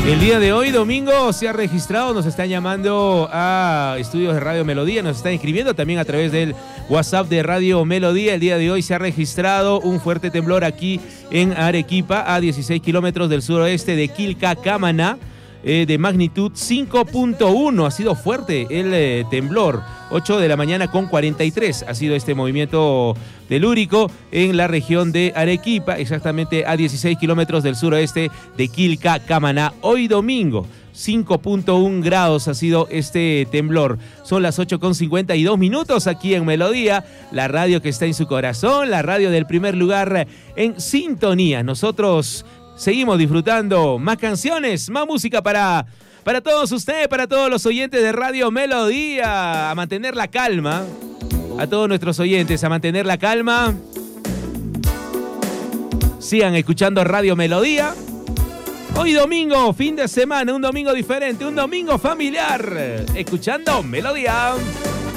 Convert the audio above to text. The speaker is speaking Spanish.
El día de hoy, domingo, se ha registrado, nos están llamando a estudios de Radio Melodía, nos están escribiendo también a través del WhatsApp de Radio Melodía. El día de hoy se ha registrado un fuerte temblor aquí en Arequipa, a 16 kilómetros del suroeste de Quilca-Camaná, de magnitud 5.1. Ha sido fuerte el temblor. 8 de la mañana con 43 ha sido este movimiento telúrico en la región de Arequipa, exactamente a 16 kilómetros del suroeste de Quilca-Camaná. Hoy domingo, 5.1 grados ha sido este temblor. Son las 8:52 aquí en Melodía, la radio que está en su corazón, la radio del primer lugar en sintonía. Nosotros seguimos disfrutando más canciones, más música para todos ustedes, para todos los oyentes de Radio Melodía. A mantener la calma, a todos nuestros oyentes, a mantener la calma. Sigan escuchando Radio Melodía. Hoy domingo, fin de semana, un domingo diferente, un domingo familiar. Escuchando Melodía.